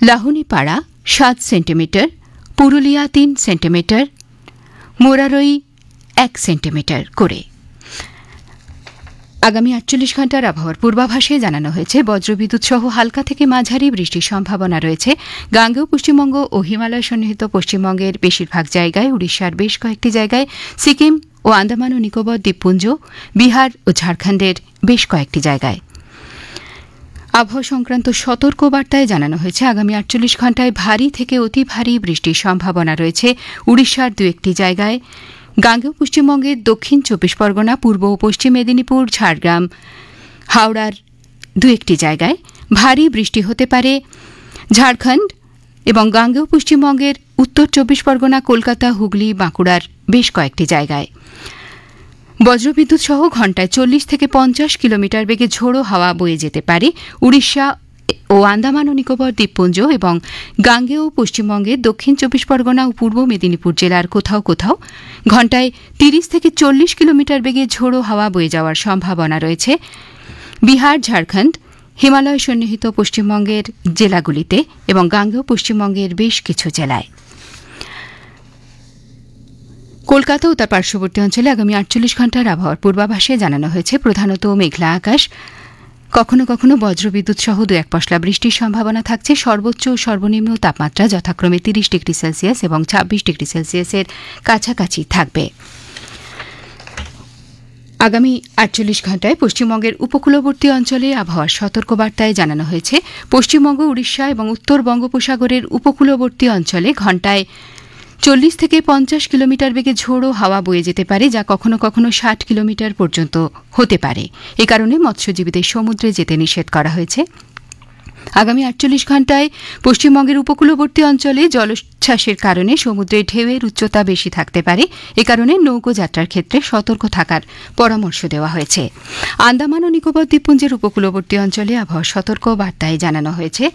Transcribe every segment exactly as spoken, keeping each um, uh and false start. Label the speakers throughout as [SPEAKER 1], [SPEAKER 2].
[SPEAKER 1] লাহুনিপাড়া সাত সেন্টিমিটার, পুরুলিয়া তিন সেন্টিমিটার, মোরারই এক সেন্টিমিটার করে। আগামী আটচল্লিশ ঘণ্টার আবহাওয়ার পূর্বাভাসে জানানো হয়েছে বজ্রবিদ্যুৎ সহ হালকা থেকে মাঝারি বৃষ্টির সম্ভাবনা রয়েছে গাঙ্গেয় পশ্চিমবঙ্গ ও হিমালয় সন্নিহিত পশ্চিমবঙ্গের বেশিরভাগ জায়গায়, উড়িষ্যার বেশ কয়েকটি জায়গায়, সিকিম ও আন্দামান ও নিকোবর দ্বীপপুঞ্জ, বিহার ও ঝাড়খণ্ডের বেশ কয়েকটি জায়গায়। আবহাওয়া সংক্রান্ত সতর্কবার্তায় জানানো হয়েছে আগামী আটচল্লিশ ঘণ্টায় ভারী থেকে অতি ভারী বৃষ্টির সম্ভাবনা রয়েছে উড়িষ্যার দু একটি জায়গায়, গাঙ্গেয় পশ্চিমবঙ্গের দক্ষিণ চব্বিশ পরগনা, পূর্ব ও পশ্চিম মেদিনীপুর, ঝাড়গ্রাম, হাওড়ার দু একটি জায়গায়। ভারী বৃষ্টি হতে পারে ঝাড়খণ্ড এবং গাঙ্গেয় পশ্চিমবঙ্গের উত্তর চব্বিশ পরগনা, কলকাতা, হুগলি, বাঁকুড়ার বেশ কয়েকটি জায়গায়। বজ্রবিদ্যুৎ সহ ঘণ্টায় চল্লিশ থেকে পঞ্চাশ কিলোমিটার বেগে ঝোড়ো হাওয়া বয়ে যেতে পারে উড়িষ্যা ও আন্দামান ও নিকোবর দ্বীপপুঞ্জ এবং গাঙ্গেয় পশ্চিমবঙ্গের দক্ষিণ চব্বিশ পরগনা ও পূর্ব মেদিনীপুর জেলার কোথাও কোথাও ঘণ্টায় তিরিশ থেকে চল্লিশ কিলোমিটার বেগে ঝোড়ো হাওয়া বয়ে যাওয়ার সম্ভাবনা রয়েছে বিহার, ঝাড়খণ্ড, হিমালয় সন্নিহিত পশ্চিমবঙ্গের জেলাগুলিতে এবং গাঙ্গেয় পশ্চিমবঙ্গের বেশ কিছু জেলায়। কলকাতা ও তার পার্শ্ববর্তী অঞ্চলে আগামী আটচল্লিশ ঘণ্টার আবহাওয়ার পূর্বাভাসে জানানো হয়েছে প্রধানত মেঘলা আকাশ, কখনো কখনো বজ্রবিদ্যুৎ সহ দু এক পশলা বৃষ্টির সম্ভাবনা থাকছে। সর্বোচ্চ ও সর্বনিম্ন তাপমাত্রা যথাক্রমে তিরিশ ডিগ্রি সেলসিয়াস এবং ছাব্বিশ ডিগ্রি সেলসিয়াসের কাছাকাছি থাকবে। আগামী আটচল্লিশ ঘণ্টায় পশ্চিমবঙ্গের উপকূলবর্তী অঞ্চলে আবহাওয়ার সতর্কবার্তায় জানানো হয়েছে পশ্চিমবঙ্গ, উড়িষ্যা এবং উত্তর বঙ্গোপসাগরের উপকূলবর্তী অঞ্চলে ঘণ্টায় চল্লিশ থেকে পঞ্চাশ কিলোমিটার বেগে ঝোড়ো হাওয়া বয়ে যেতে পারে, যা কখনো কখনো ষাট কিলোমিটার পর্যন্ত হতে পারে। এ কারণে মৎস্যজীবীদের সমুদ্রে যেতে নিষেধ করা হয়েছে। আগামী আটচল্লিশ ঘণ্টায় পশ্চিমবঙ্গের উপকূলবর্তী অঞ্চলে জলোচ্ছ্বাসের কারণে সমুদ্রে ঢেউয়ের উচ্চতা বেশি থাকতে পারে। এ কারণে নৌকো যাত্রার ক্ষেত্রে সতর্ক থাকার পরামর্শ দেওয়া হয়েছে। আন্দামান ও নিকোবর দ্বীপপুঞ্জের উপকূলবর্তী অঞ্চলে আবহাওয়া সতর্ক বার্তায় জানানো হয়েছে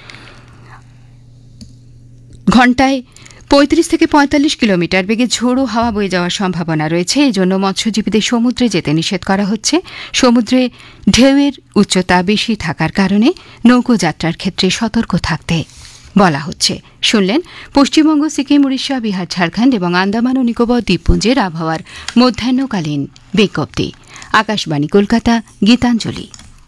[SPEAKER 1] ঘণ্টায় পঁয়ত্রিশ থেকে পঁয়তাল্লিশ কিলোমিটার বেগে ঝোড়ো হাওয়া বয়ে যাওয়ার সম্ভাবনা রয়েছে। এই জন্য মৎস্যজীবীদের সমুদ্রে যেতে নিষেধ করা হচ্ছে। সমুদ্রে ঢেউয়ের উচ্চতা বেশি থাকার কারণে নৌকো যাত্রার ক্ষেত্রে সতর্ক থাকতে বলা হচ্ছে। শুনলেন পশ্চিমবঙ্গ, সিকিম, উড়িষ্যা, বিহার, ঝাড়খণ্ড এবং আন্দামান ও নিকোবর দ্বীপপুঞ্জের আবহাওয়ার মধ্যাহ্নকালীন বিজ্ঞপ্তি। আকাশবাণী কলকাতা, গীতাঞ্জলি।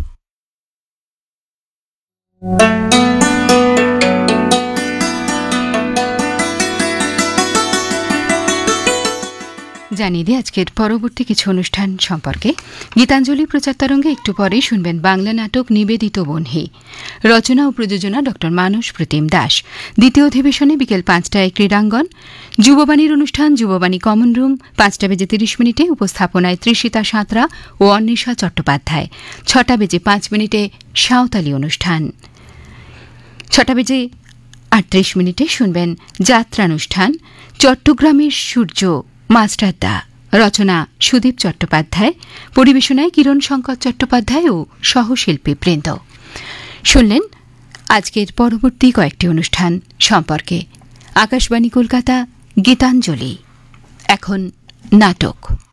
[SPEAKER 1] জানিয়ে দিই আজকের পরবর্তী কিছু অনুষ্ঠান সম্পর্কে। গীতাঞ্জলি প্রচার তরঙ্গে একটু পরেই শুনবেন বাংলা নাটক নিবেদিত বহ্নি। রচনা ও প্রযোজনা ড মানস প্রতিম দাস। দ্বিতীয় অধিবেশনে বিকেল পাঁচটায় ক্রীড়াঙ্গন। যুববাণীর অনুষ্ঠান যুববাণী কমন রুম পাঁচটা বেজে তিরিশ মিনিটে, উপস্থাপনায় তৃষিতা সাঁতরা ও অন্বেষা চট্টোপাধ্যায়। ছটা বেজে পাঁচ মিনিটে সাঁওতালি অনুষ্ঠান। ছটা বেজে আটত্রিশ মিনিটে শুনবেন যাত্রানুষ্ঠান চট্টগ্রামের সূর্য মাস্টারদা। রচনা সুদীপ চট্টোপাধ্যায়, পরিবেশনায় কিরণ শঙ্কর চট্টোপাধ্যায় ও সহশিল্পী বৃন্দ। শুনলেন আজকের পরবর্তী কয়েকটি অনুষ্ঠান সম্পর্কে। আকাশবাণী কলকাতা, গীতাঞ্জলি। এখন নাটক।